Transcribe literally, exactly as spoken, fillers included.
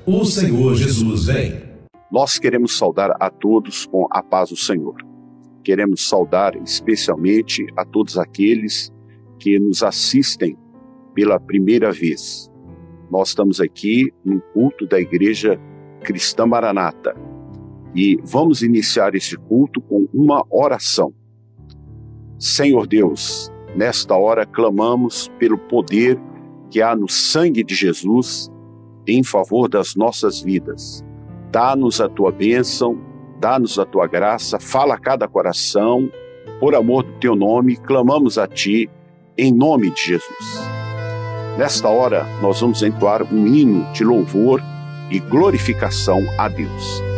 O Senhor Jesus vem. Nós queremos saudar a todos com a paz do Senhor. Queremos saudar especialmente a todos aqueles que nos assistem pela primeira vez. Nós estamos aqui no culto da Igreja Cristã Maranata e vamos iniciar esse culto com uma oração. Senhor Deus, nesta hora clamamos pelo poder que há no sangue de Jesus em favor das nossas vidas. Dá-nos a tua bênção, dá-nos a tua graça, fala a cada coração, por amor do teu nome, clamamos a ti, em nome de Jesus. Nesta hora, nós vamos entoar um hino de louvor e glorificação a Deus.